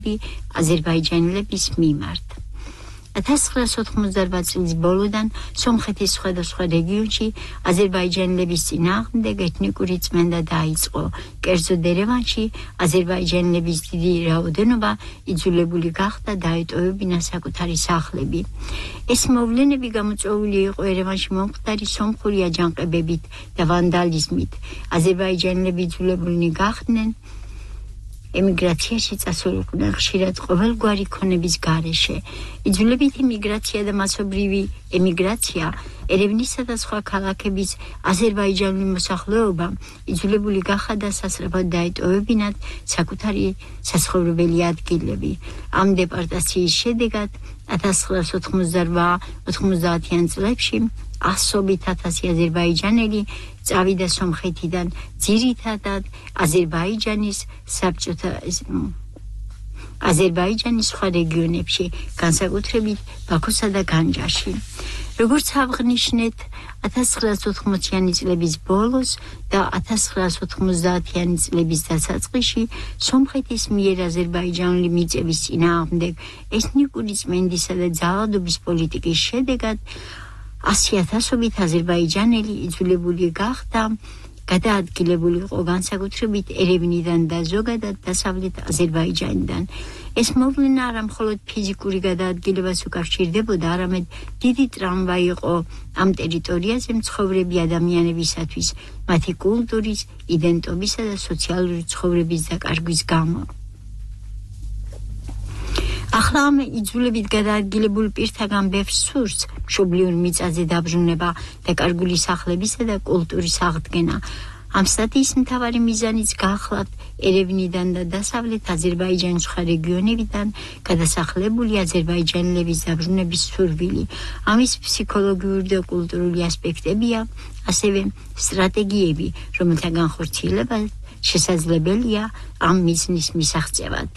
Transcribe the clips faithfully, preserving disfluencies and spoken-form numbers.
აზერბაიჯანელების მიმართ. ათას ცხრაასი ოთხმოცდაარბაათი წლის ბოლოდან სომხეთის სხვადასხვა რეგიონში აზერბაიჯანელების წინააღმდეგ ეთნიკური წმენდა დაიწყო. კერძოდ ერევანში აზერბაიჯანელების დიდი რაოდენობა იძულებული გახდა დაეტოვებინა საკუთარი სახლები. ეს მოვლენები გამოწვეული იყო ერევანში მომხდარი სომხური აჯანყებებით და ვანდალიზმით. აზერბაიჯანელები იძულებულნი გახდნენ ემიგრაციაში წასულიყვნენ ხშირად ყოველგვარი ქონების გარეშე. იძულებითი მიგრაცია და მასობრივი ემიგრაცია ერევნისა და სხვა ქალაქების აზერბაიჯანული მოსახლეობა იძულებული გახადა სასწრაფოდ დაეტოვებინათ საკუთარი საცხოვრებელი ადგილები. ამ დეპორტაციის შედეგად ათას ცხრაასი ოცდაოთხ ოცდაათიან წლებში ასობით ათასი აზერბაიჯანელი წავიდა სომხეთიდან ძირითადად აზერბაიჯანის საბჭოთა აზერბაიჯანის სხვა რეგიონებში, განსაკუთრებით ბაქოსა და განჯაში. როგორც აღნიშნეთ, ათას ცხრაასი ოთხმოციანი წლების ბოლოს და ათას ცხრაასი ოთხმოცდაათიანი წლების დასაწყისში სომხეთის მიერ აზერბაიჯანული მიწების წინააღმდეგ ეთნიკური წმენდისა და ძალადობის პოლიტიკის შედეგად ასი ათასობით აზერბაიჯანელი იძულებული გახდა გადაადგილებულიყო განსაკუთრებით ერევნიდან და ზოგადად დასავლეთ აზერბაიჯანიდან. ეს მოვლენა არა მხოლოდ ფიზიკური გადაადგილებას უკავშირდებოდა, არამედ დიდი ტრამვა იყო ამ ტერიტორიაზე მცხოვრები ადამიანებისათვის, მათი კულტურის, იდენტობისა და სოციალური ცხოვრების დაკარგვის გამო. ახლა ამ იძულებით გადაადგილებულ პირთაგან ბევრს სურს მშობლიურ მიწაზე დაბრუნება, დაკარგული სახლებისა და კულტურის აღდგენა. ამ სტატიის მთავარი მიზანიც გახლავთ ერევნიდან და დასავლეთ აზერბაიჯანის სხვა რეგიონებიდან გადასახლებული აზერბაიჯანელების დაბრუნების სურვილი. ამის ფსიქოლოგიური და კულტურული ასპექტებია, ასევე სტრატეგიები, რომელთა განხორციელება შესაძლებელია ამ მიზნის მისაღწევად.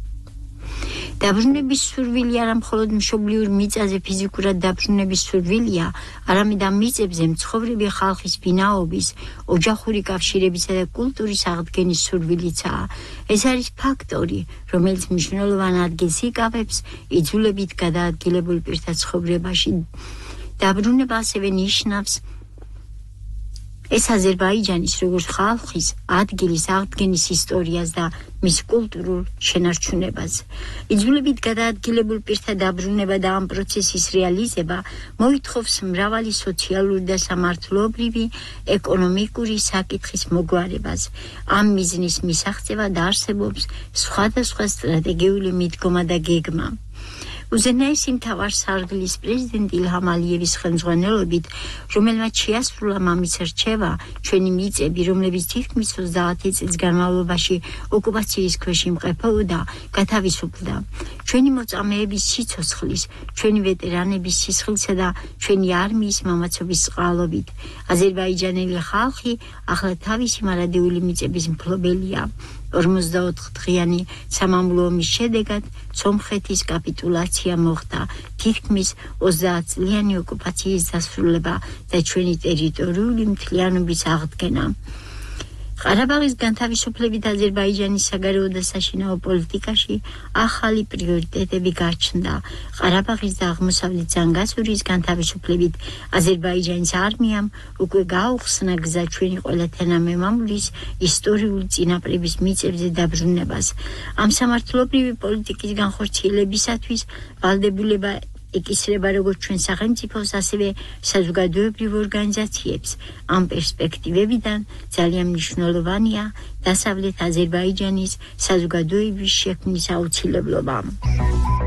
დაბრუნების სურვილი არა მხოლოდ მშობლიურ მიწაზე ფიზიკურად დაბრუნების სურვილია, არამედ ამ მიწებზე მცხოვრები ხალხის ვინაობის, ოჯახური კავშირებისა და კულტურის აღდგენის სურვილიცაა. ეს არის ფაქტორი, რომელიც მნიშვნელოვან ადგილს იკავებს იძულებით გადაადგილებულ პირთა ცხოვრებაში. დაბრუნება ასევე ნიშნავს ეს აზერბაიჯანის როგორც ხალხის ადგილის აღდგენის ისტორიას და მის კულტურულ შენარჩუნებას. იძულებით გადაადგილებულ პირთა დაბრუნება და ამ პროცესის რეალიზება მოითხოვს მრავალი სოციალური და სამართლობრივი, ეკონომიკური საკითხის მოგვარებას. ამ მიზნის მისაღწევად არსებობს სხვადასხვა სტრატეგიული მიდგომა და გეგმა. უზენაესი მთავარსარდლის პრეზიდენტ ილჰამ ალიევის ხელმძღვანელობით, რომელმაც შეასრულა მამის რჩევა, ჩვენი მიწები, რომლებიც თითქმის ოცდაათი წლის განმავლობაში ოკუპაციის ქვეშ იმყოფებოდა, გათავისუფლდა. ჩვენი მოწამეების სიცოცხლის, ჩვენი ვეტერანების სისხლისა და ჩვენი არმიის მამაცობის წყალობით, აზერბაიჯანელი ხალხი ახლა თავისი მარადიული მიწების მფლობელია. ორმოცდაოთხ დღიანი სამამულო ომის შედეგად სომხეთის კაპიტულაცია მოხდა, თითქმის ოცდაათ წლიანი ოკუპაციის დასრულება და ჩვენი ტერიტორიული მთლიანობის აღდგენა. ყარაბაღის განთავისუფლებით აზერბაიჯანის საგარეო და საშინაო პოლიტიკაში ახალი პრიორიტეტები გაჩნდა. ყარაბაღის და აღმოსავლეთ ზანგაზურის განთავისუფლებით აზერბაიჯანის არმიამ უკვე გაუხსნა გზა ჩვენი ყველა თანამემამულის ისტორიული წინაპრების მიწებზე დაბრუნებას. ამ სამართლობრივი პოლიტიკის განხორციელებისათვის ვალდებულება ეკისრება როგორც ჩვენ სახელმწიფოს, ასევე საზოგადოებრივ ორგანიზაციებს. ამ პერსპექტივებიდან ძალიან მნიშვნელოვანია დასავლეთ აზერბაიჯანის საზოგადოების შექმნის აუცილებლობა.